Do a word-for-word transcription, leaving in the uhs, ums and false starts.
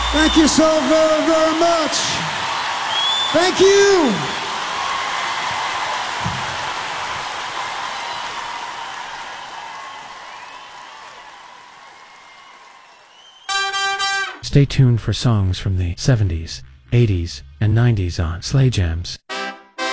Thank you so very, very much. Thank you. Stay tuned for songs from the seventies, eighties, and nineties on Slay Jams.